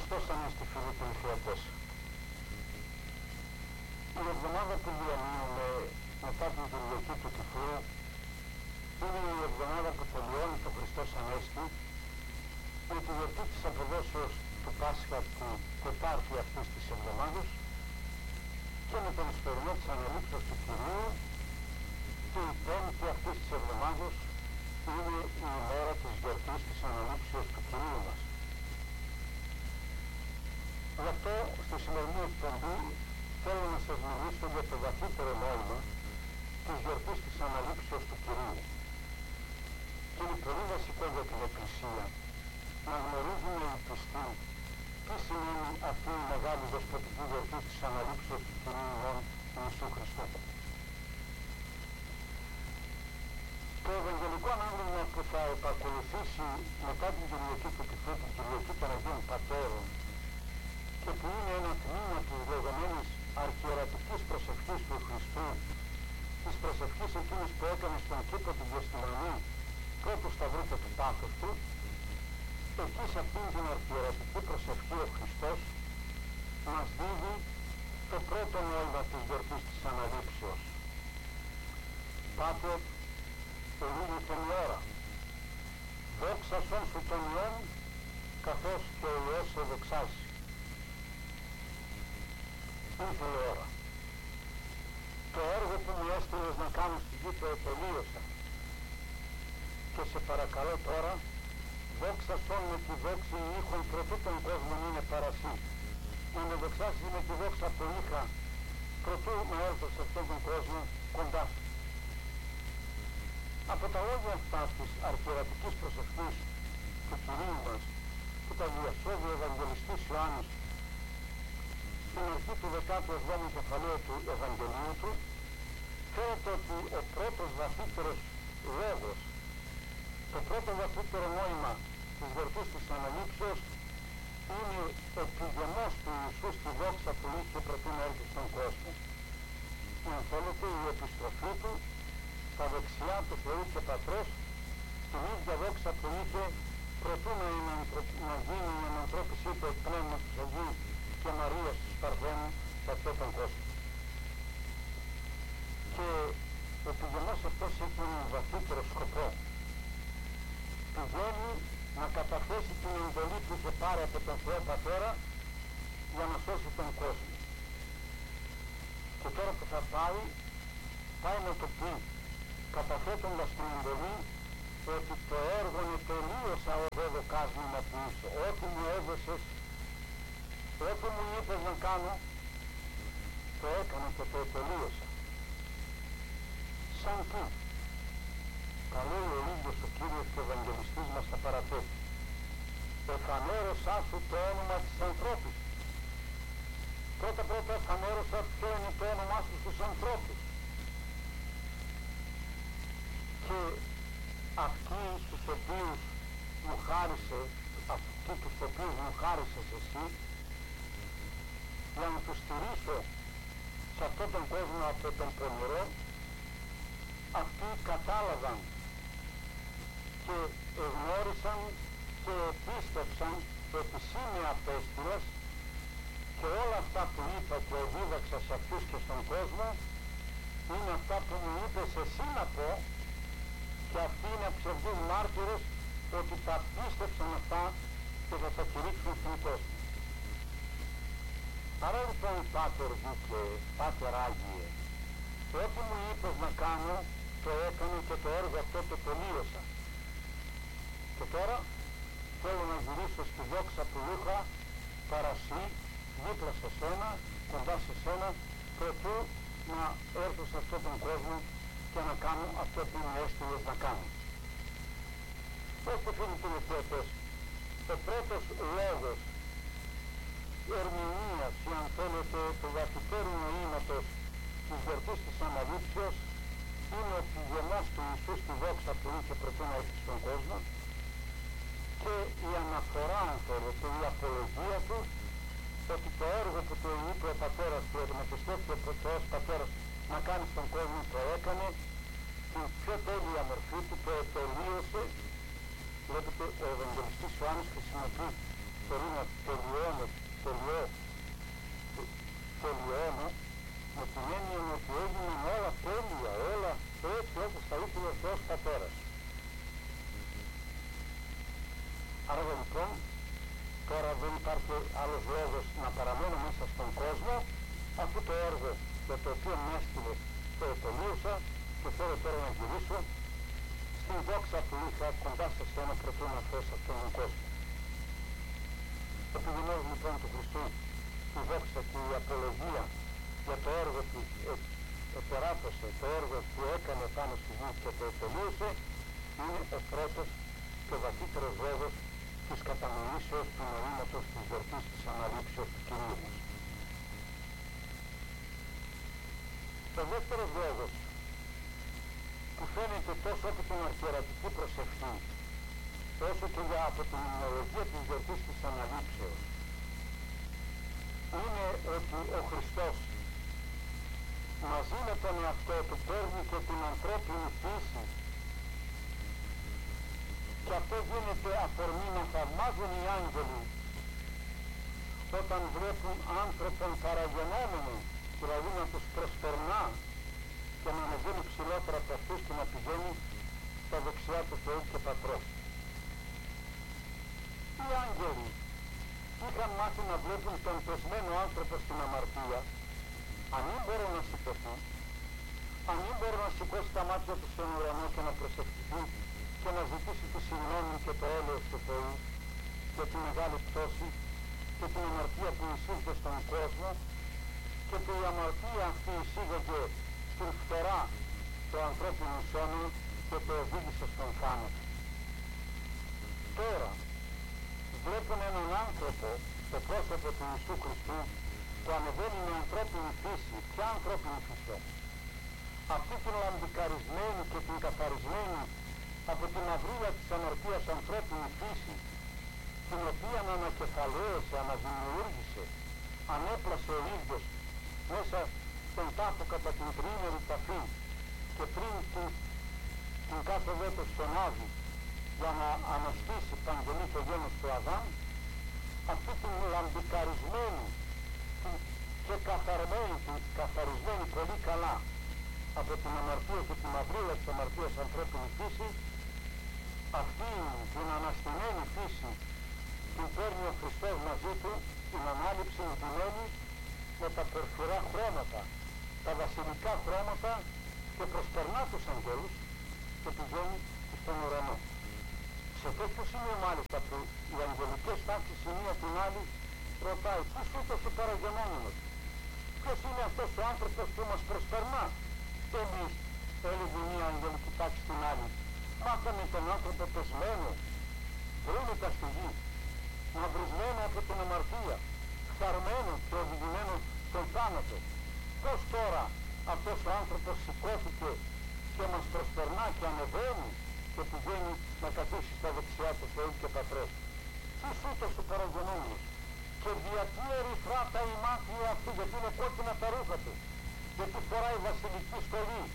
Χριστός Ανέστη, φίλοι τηλεθεατές. Η εβδομάδα που διανύουμε μετά την Κυριακή του Κηφούρου είναι η εβδομάδα που τελειώνει το Χριστός Ανέστη με τη γιορτή της αποδόσεως του Πάσχα την Τετάρτη αυτής της εβδομάδας και με τον εσπερινό της Αναλήψεως του Κυρίου, και η Πέμπτη αυτής της εβδομάδας είναι η ημέρα της γιορτής της Αναλήψεως του Κυρίου μας. Γι' αυτό στη σημερινή εκπομπή θέλω να σας μιλήσω για το βαθύτερο νόημα της γιορτής της Αναλήψεως του Κυρίου. Και είναι πολύ βασικό για την Εκκλησία να γνωρίζουμε οι πιστοί τι σημαίνει αυτή η μεγάλη δεσποτική γιορτή της Αναλήψεως του Κυρίου ημών Ιησού Χριστού. Το Ευαγγελικό ανάγνωσμα που θα επακολουθήσει μετά την Κυριακή του Κηφούρου, την Κυριακή των Αγίων Πατέρων, και που είναι ένα τμήμα της λεγόμενης αρχιερατικής προσευχής του Χριστού, της προσευχής εκείνης που έκανε στον κήπο του Γεστημανή πρώτου σταυρού και του πάθους του, εκεί σε αυτήν την αρχιερατική προσευχή ο Χριστός μας δίδει το πρώτο νόημα της γιορτής της Αναλήψεως. Πάτερ, ελίγηθεν η ώρα, δόξασον σου τον Υιόν, καθώς και ο Υιός σε δοξάζει. Ήρθε η ώρα. Το έργο που μου έστειλες να κάνω στην γη το τελείωσα. Και σε παρακαλώ τώρα, δόξασον με τη δόξη ήχων προτού τον κόσμο είναι παρασύ. Να με δοξάσεις με τη δόξα που είχα προτού να έρθω σε αυτόν τον κόσμο κοντά σου. Από τα λόγια αυτά της αρχιερατικής προσευχής του Κυρίου μας, που τα διασώδει ο Ευαγγελιστής Ιωάννης στην αρχή του 17ου κεφαλαίου του Ευαγγελίου του, φαίνεται ότι ο πρώτος βαθύτερος λόγος, το πρώτο βαθύτερο νόημα της γιορτής της Αναλήψεως είναι ο πηγεμός του Ιησού στη δόξα που είχε προτού να έρθει στον κόσμο. Αν θέλετε, η επιστροφή του στα δεξιά του Θεού και Πατρός, στην ίδια δόξα που είχε προτού να γίνει η ανανθρώπισή του εκ Πνεύματος του Αγίου και Μαρίας της Παρθένου σε αυτόν τον κόσμο. Και ο πηγεμός αυτός έχει έναν βαθύτερο σκοπό. Πηγαίνει να καταθέσει την εντολή που είχε πάρει από τον Θεό Πατέρα για να σώσει τον κόσμο. Και τώρα που θα πάει να το πει, καταθέτοντας την εντολή, ότι το έργο είναι τελείωσα εγώ δοκάσμημα που είσαι. Ό,τι μου έδωσες, ό,τι μου είπες να κάνω, το έκανα και το τελείωσα. Σαν τι? Τα λέει ο ίδιος ο Κύριος και ο Ευαγγελιστής μας τα παραθέτει. Εφανέρωσά σου το όνομα της ανθρώπης. Πρώτα εφανέρωσα ποιο είναι το όνομά σου στους ανθρώπους. Και αυτοί στους οποίους μου χάρισες εσύ, για να τους στηρίσω σε αυτόν τον κόσμο από τον πονηρό, αυτοί κατάλαβαν και εγνώρισαν και πίστεψαν ότι εσύ με απέστειλες και όλα αυτά που είπα και δίδαξα σε αυτούς και στον κόσμο είναι αυτά που μου είπες εσύ να πω, και αυτοί είναι ψευδείς μάρτυρες ότι τα πίστεψαν αυτά και θα τα κηρύξουν στον κόσμο. Άρα λοιπόν, Πάτερ Δίκαιε, Πάτερ Άγιε, ό,τι μου είπες να κάνω το έκανα και το έργο αυτό το τελείωσα. Και τώρα θέλω να γυρίσω στη δόξα που είχα παρασύ, δίπλα σε σένα, κοντά σε σένα, προτού να έρθω σε αυτόν τον κόσμο και να κάνω αυτό που μου έστειλες να κάνω. Ώστε φίλοι τηλεθεατές, ο πρώτος λόγος ερμηνείας, ή αν θέλετε του βαθύτερου νοήματος της γιορτής της Αναλήψεως, είναι ο πηγεμός του Ιησού στη δόξα που είχε προτού να έρθει στον κόσμο, και η αναφορά, αν θέλετε, η απολογία του, ότι το έργο που του είπε ο πατέρας του, ότι μετεστέφθηκε ο Θεός Πατέρας να κάνει στον κόσμο, το έκανε, την πιο τέλεια μορφή του, το τελείωσε. Βλέπετε, ο Ευαγγελιστής Ιωάννης χρησιμοποιεί μπορεί να τελειώνω με την έννοια ότι έγιναν όλα τέλεια, όλα έτσι όπως τα ήθελε ο Θεός Πατέρας. Άρα λοιπόν τώρα δεν υπάρχει άλλος λόγος να παραμένω μέσα στον κόσμο, αφού το έργο για το οποίο με έστειλε το τελείωσα και θέλω τώρα να γυρίσω στην δόξα που είχα κοντά σε σένα προτού να φέρω σε αυτόν τον κόσμο. Επιδεινώς λοιπόν του Χριστού η δόξα και η απολογία για το έργο που επεράτωσε, το έργο που έκανε πάνω στη γη και το τελείωσε, είναι ο πρώτος και βαθύτερος λόγος της κατανοήσεως του νοήματος της γιορτής της Αναλήψεως του Κυρίου μας. Ο δεύτερος λόγος που φαίνεται τόσο από την αρχιερατική προσευχή όσο και από την υμνολογία της γιορτής της Αναλήψεως είναι ότι ο Χριστός μαζί με τον εαυτό του παίρνει και την ανθρώπινη φύση και αυτό γίνεται αφορμή να θαυμάζουν οι άγγελοι όταν βλέπουν άνθρωπον παραγενόμενο, δηλαδή να τους προσπερνά και να ανεβαίνει ψηλότερα από αυτούς και να πηγαίνει στα δεξιά του Θεού και Πατρός. Οι άγγελοι είχαν μάθει να βλέπουν τον πεσμένο άνθρωπο στην αμαρτία, αν μην μπορούν να σηκωθεί, αν μην μπορούν να σηκώσει τα μάτια του στον ουρανό και να προσευχηθεί και να ζητήσει τη συγγνώμη και το έλεος του Θεού για τη μεγάλη πτώση και την αμαρτία που εισήγε στον κόσμο και που η αμαρτία αυτή εισήγαγε στην φθορά του ανθρώπινου σώμα και το οδήγησε στον θάνατο. Τώρα βλέπουν έναν άνθρωπο στο πρόσωπο του Ιησού Χριστού που ανεβαίνει με ανθρώπινη φύση. Ποια ανθρώπινη φύση? Αυτή την λαμπικαρισμένη και την καθαρισμένη από την αυρίλα της αμαρτίας ανθρώπινη φύση, την οποία ανακεφαλαίωσε, αναδημιούργησε, ανέπλασε ο ίδιος μέσα στον τάφο κατά την τριήμερη ταφή και πριν την κάθοδό του στον Άδη για να αναστήσει παντελή το γένος του Αδάμ, αυτή την λαμπικαρισμένη και καθαρισμένη πολύ καλά από την αμαρτία και την αυρίλα της αμαρτίας ανθρώπινη φύση, αυτή την αναστημένη φύση την παίρνει ο Χριστός μαζί του, την ανάληψη εντυμένη με τα πορφυρά χρώματα, τα βασιλικά χρώματα και προσπερνά τους αγγέλους και πηγαίνει στον ουρανό. Σε τέτοιο σημείο μάλιστα που οι αγγελικές τάξεις η μία την άλλη ρωτάει ποιος ούτως ο παραγενόμενος, ποιος είναι αυτός ο άνθρωπος που μας προσπερνά? Και εμείς έλεγε μία αγγελική τάξη την άλλη, μάθαμε τον άνθρωπο πεσμένο, βρούμητα στη γη, μαυρισμένο από την αμαρτία, φθαρμένο και οδηγημένο στον θάνατο. Πώς τώρα αυτός ο άνθρωπος σηκώθηκε και μας προσπερνά και ανεβαίνει και πηγαίνει να καθίσει στα δεξιά του Θεού και Πατρός? Ποιος ούτως ο παραγενόμενος? Και γιατί ερυθρά τα ημάτια αυτού, γιατί είναι κόκκινα τα ρούχα του, γιατί φοράει βασιλική στολή?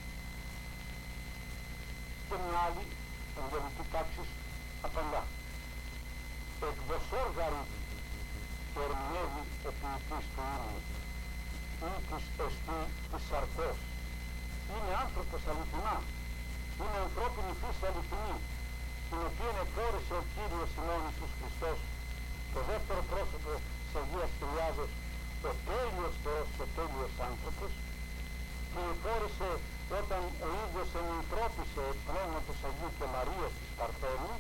Και μια άλλη αγγελική τάξη απαντά, εκδοσόργαρη το ερμηνεύει ο ποιητής του ύμνου ή της εστί της σαρκός. Είναι άνθρωπος αληθινά, είναι ανθρώπινη φύση αληθινή, την οποία εφόρησε ο Κύριος ημών Ιησούς Χριστός, το δεύτερο πρόσωπο της Αγίας Τριάδος, ο τέλειος Θεός και ο τέλειος άνθρωπος, και εφόρησε όταν ο ίδιος ενυντρόπισε πνεύματος Αγίου και Μαρίας της Παρθένου,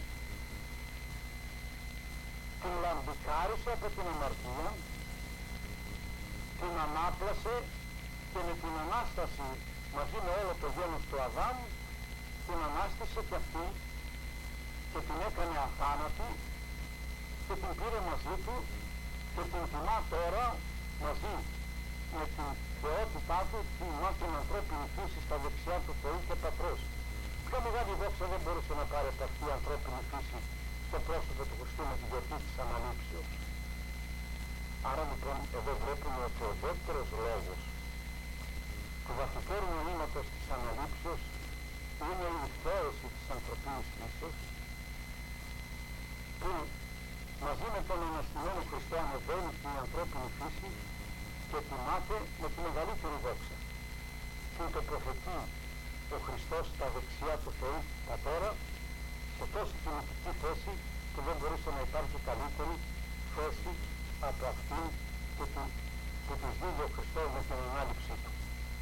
την λαμπικάρισε από την αμαρτία, την ανάπλασε και με την Ανάσταση μαζί με όλο το γένος του Αδάμ την ανάστησε και αυτή και την έκανε αθάνατη και την πήρε μαζί του και την τιμά τώρα μαζί με την θεότητά του, τιμά την ανθρώπινη φύση στα δεξιά του Θεού και Πατρός. Πιο μεγάλη δόξα δεν μπορούσε να πάρει από αυτή η ανθρώπινη φύση στο πρόσωπο του Χριστού με την γιορτή της Αναλήψεως. Άρα λοιπόν εδώ βλέπουμε ότι ο δεύτερος λόγος του βαθύτερου νοήματος της Αναλήψεως είναι η θέωση της ανθρωπίνης φύσης, που μαζί με τον αναστημένο Χριστό ανεβαίνει στην ανθρώπινη φύση και τιμάται με τη μεγαλύτερη δόξα. Και τοποθετεί ο Χριστός στα δεξιά του Θεού Πατέρα σε τόση τιμητική θέση που δεν μπορούσε να υπάρχει καλύτερη θέση από αυτήν που τους δίδει ο Χριστός με την ανάληψή του.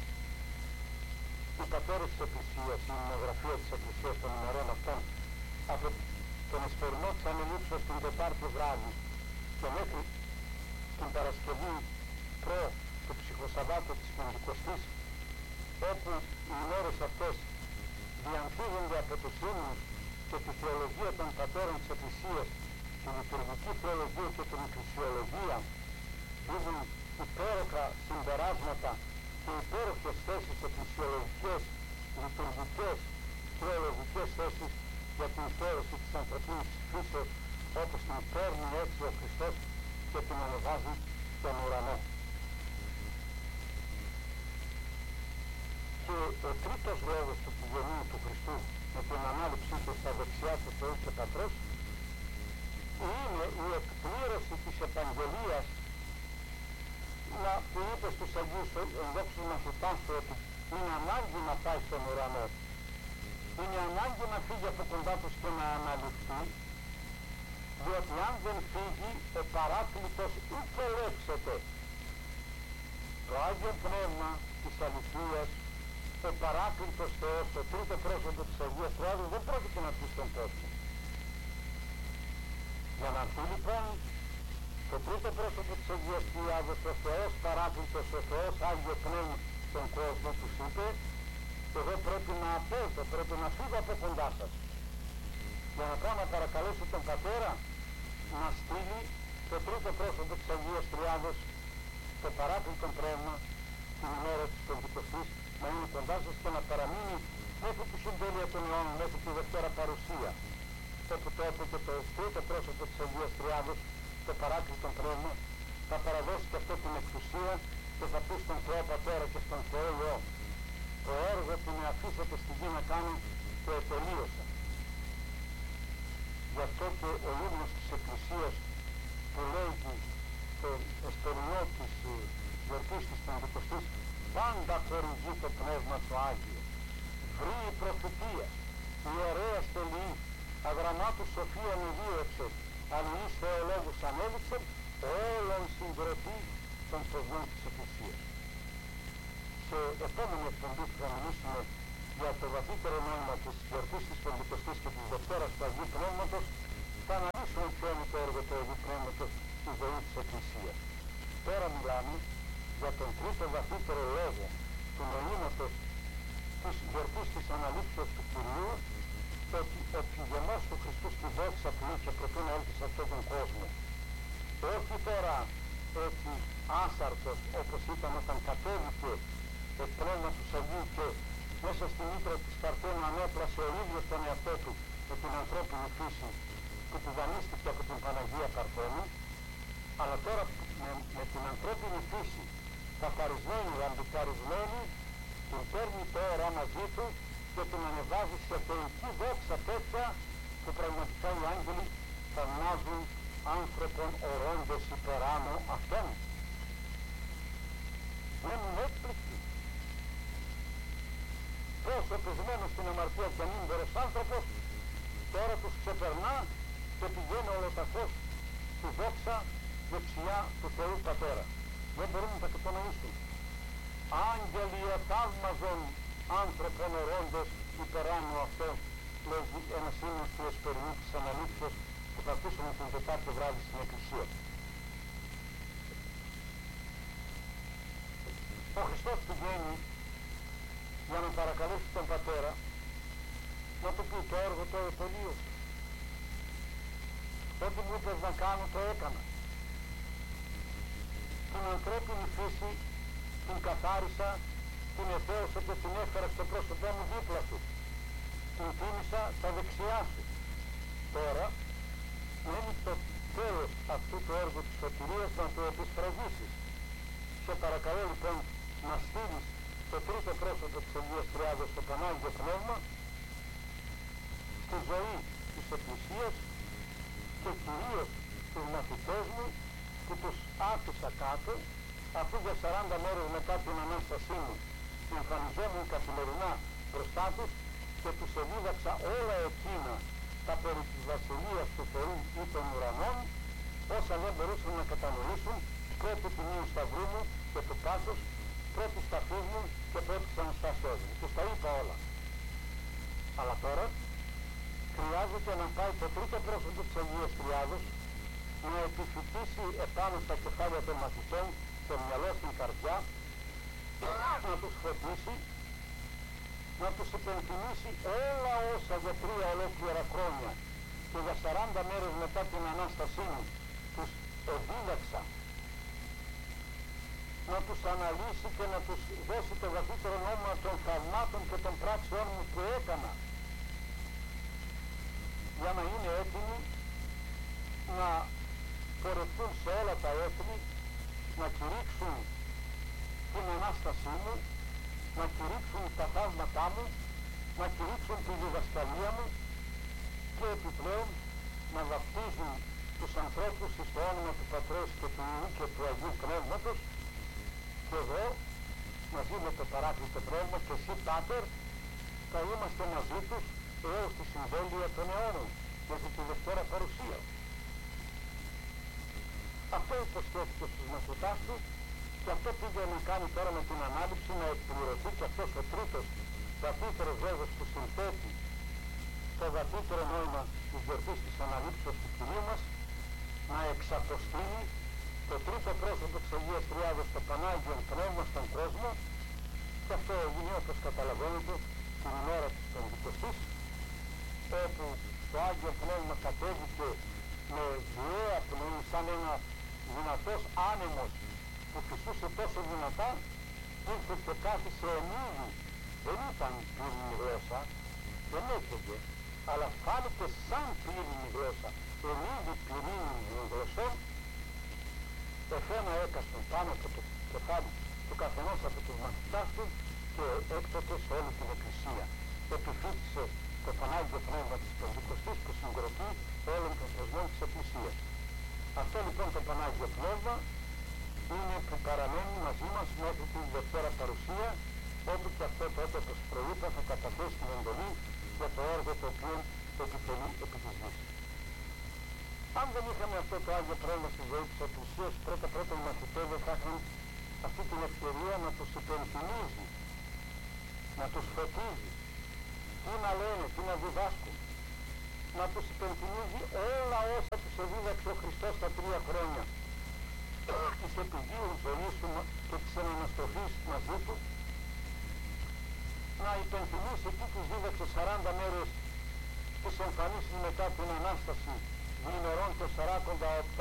Οι πατέρες της Εκκλησίας, η ημνογραφία της Εκκλησίας των ημερών αυτών, από τον εσπερινό της Ανελήψεως την Τετάρτη βράδυ και μέχρι την Παρασκευή προ το ψυχοσαββάτο της Πεντηκοστής, όπου οι ημέρες αυτές διαμφίγονται από τους ύμνους και τη θεολογία των πατέρων της Εκκλησίας, τη λειτουργική θεολογία και την εκκλησιολογία, δίνουν υπέροχα συμπεράσματα και υπέροχες θέσεις εκκλησιολογικές, λειτουργικές, θεολογικές θέσεις για την θέωση της ανθρωπίνης φύσεως, όπως την παίρνει έτσι ο Χριστός και την ανεβάζει στον ουρανό. Και ο τρίτος λόγος του πηγενίου του Χριστού με την ανάληψή του στα δεξιά του Θεού και Πατρός είναι η εκπλήρωση της επαγγελίας που είπε στους Αγίους ενδόξους μαθητάς του ότι είναι ανάγκη να πάει στον ουρανό. Είναι ανάγκη να φύγει από κοντά τους και να αναλυφθεί, διότι αν δεν φύγει ο παράκλητος ούτε ελέξεται. Το Άγιο Πνεύμα της αληθείας, ο παράκλητος Θεός, το τρίτο πρόσωπο της Αγίας Τριάδος, δεν πρόκειται να πει στον κόσμο. Για να έρθει λοιπόν το τρίτο πρόσωπο της Αγίας Τριάδος, ο Θεός παράκλητος, ο Θεός Άγιο Πνεύμα στον κόσμο, τους είπε: εγώ πρέπει να απέλθω, πρέπει να φύγω από κοντά σας, για να πάω να παρακαλέσω τον Πατέρα να στείλει το τρίτο πρόσωπο της Αγίας Τριάδος, το παράκλητο Πνεύμα, την ημέρα της Πεντηκοστής, να είναι κοντά σας και να παραμείνει μέχρι τη συντέλεια των αιώνων, μέχρι τη Δευτέρα Παρουσία, όπου τότε και το τρίτο πρόσωπο της Αγίας Τριάδος, το παράκλητο Πνεύμα, θα παραδώσει και αυτό την εξουσία και θα πει στον Θεό Πατέρα και στον Θεό Υιό: το έργο που με αφήσατε στη γη να κάνω το ετελείωσα. Γι' αυτό και ο ύμνος της Εκκλησίας που λέγει το εσπερινό της γιορτής της Πεντηκοστής, πάντα χορηγεί το Πνεύμα το Άγιο, βρει προφητεία, ιερέας τελειή, αγραμμάτου σοφία ανεβίωξε, αλληλείς θεολόγους ανέδειξε, όλων συγκροτεί των σωσμών της Εκκλησίας. Σε επόμενη εκπομπή που θα μιλήσουμε για το βαθύτερο νόημα της γιορτής της Πεντηκοστής και της Δευτέρας του Αγίου Πνεύματος, θα αναλύσουμε ποιο είναι το έργο του Αγίου Πνεύματος στη ζωή της Εκκλησίας. Τώρα μιλάμε για τον τρίτο βαθύτερο λόγο του νοήματος της γιορτής της Αναλήψεως του Κυρίου, ότι ο πηγενός του Χριστού στη δόξα που είχε προτού να έλθει σε αυτόν τον κόσμο, όχι τώρα έτσι άσαρτος όπως ήταν όταν κατέβηκε το πνεύμα του Αγίου και μέσα στη μήτρα της Παρθένου ανέπλασε ο ίδιος τον εαυτό του με την ανθρώπινη φύση που του δανείστηκε από την Παναγία Παρθένου, αλλά τώρα με την ανθρώπινη φύση καθαρισμένη, λαμπικαρισμένη, την παίρνει τώρα μαζί του και την ανεβάζει σε θεϊκή δόξα τέτοια που πραγματικά οι άγγελοι θαυμάζουν άνθρωπον ορώντες υπεράνω αυτόν. Μένουν έκπληκτοι. Τόσο πεσμένος στην αμαρτία και ανήμπορος άνθρωπος, τώρα τους ξεπερνά και πηγαίνει ολοταχώς στη δόξα δεξιά του Θεού Πατέρα. Δεν μπορούν να τα κατανοήσουν. Άγγελοι εθαύμαζον άνθρωπον ορώντες υπεράνω αυτό, λέγει ένας ύμνος του εσπερινού της Αναλήψεως που θα ακούσουμε την Τετάρτη βράδυ στην Εκκλησία. Ο Χριστός πηγαίνει για να παρακαλέσει τον Πατέρα να του πει: το έργο το τελείωσε. Ό,τι μου είπες να κάνω το έκανα. Την ανθρώπινη φύση την καθάρισα, την εθέωσα και την έφερα στο πρόσωπό μου δίπλα σου. Την τίμησα στα δεξιά σου. Τώρα μένει το τέλος αυτού του έργου της σωτηρίας να το επισφραγίσεις. Σε παρακαλώ λοιπόν να στείλεις το τρίτο πρόσωπο της Αγίας Τριάδος, το Πανάγιο Πνεύμα, στη ζωή της Εκκλησίας και κυρίως στη που τους άφησα κάτω, αφού για 40 μέρες μετά την Ανάστασή μου εμφανιζόμουν καθημερινά μπροστά τους και τους εδίδαξα όλα εκείνα τα περί της βασιλείας του Θεού ή των ουρανών, όσα δεν μπορούσαν να κατανοήσουν, πρώτη τιμίου σταυρού μου και του πάσος, πρώτη σταφής μου και πρώτη Αναστάσεως μου. Τους τα είπα όλα. Αλλά τώρα χρειάζεται να πάει το τρίτο πρόσωπο της Αγίας Τριάδος να επιφυτίσει επάνω στα κεφάλια των μαθητών το μυαλό στην καρδιά, να τους φωτίσει, να τους υπενθυμίσει όλα όσα για 3 ολόκληρα χρόνια και για 40 μέρες μετά την Ανάστασή μου τους εδίδαξα, να τους αναλύσει και να τους δώσει το βαθύτερο νόημα των θαυμάτων και των πράξεών μου που έκανα, για να είναι έτοιμοι να πορευτούν σε όλα τα έθνη, να κηρύξουν την Ανάστασή μου, να κηρύξουν τα θαύματά μου, να κηρύξουν τη διδασκαλία μου και επιπλέον να βαπτίζουν τους ανθρώπους στο όνομα του Πατρός και του Υιού και του Αγίου Πνεύματος, και εγώ μαζί με το Παράκλητο Πνεύμα και εσύ Πάτερ θα είμαστε μαζί τους έως τη συμβέλεια των αιώνων, μέχρι τη Δευτέρα Παρουσία. Αυτό υποσχέθηκε στους μαθητάς του και αυτό πήγε να κάνει τώρα με την ανάληψη, να εκπληρωθεί και αυτός ο τρίτος βαθύτερος λόγος που συνθέτει το βαθύτερο νόημα της γιορτής της αναλήψεως του Κυρίου μας, να εξαποστείλει το τρίτο πρόσωπο της Αγίας Τριάδος, το Πανάγιον Πνεύμα στον κόσμο, και αυτό έγινε, όπως καταλαβαίνετε, την ημέρα της Πεντηκοστής, όπου το Άγιο Πνεύμα κατέβηκε με βιαία πνοή, σαν ένα δυνατός άνεμος που φυσούσε τόσο δυνατά, ήρθε και κάθισε ενίδη. Δεν ήταν πλήρινη γλώσσα, δεν έφυγε, αλλά φάνηκε σαν πλήρινη γλώσσα, ενίδη πλήρινη γλωσσών, εφένα έκαστον πάνω από το κεφάλι του καθενός από τους μαθητάς του και έκτοτε σε όλη την Εκκλησία. Επιφύτησε το Πανάγιο Πνεύμα της Πεντηκοστής που συγκροτεί όλων των θεσμών της Εκκλησίας. Αυτό λοιπόν το Πανάγιο Πνεύμα είναι που παραμένει μαζί μας μέχρι την Δευτέρα Παρουσία, όπου και αυτό τότε, όπως προείπα, θα καταθέσει την εντολή για το έργο το οποίο επιτελεί επί της γης. Αν δεν είχαμε αυτό το Άγιο Πνεύμα στη ζωή της Εκκλησίας, πρώτα οι μαθητές δεν θα είχαν αυτή την ευκαιρία να τους υπενθυμίζει, να τους φωτίζει, τι να λένε, τι να διδάσκουν, να τους υπενθυμίζει όλα όσα τους εδίδαξε ο Χριστός τα 3 χρόνια της επιγείου ζωής του και της αναστροφής μαζί του, να υπενθυμίσει τι τους δίδαξε 40 μέρες τις εμφανίσεις μετά την Ανάσταση, διημερών και 48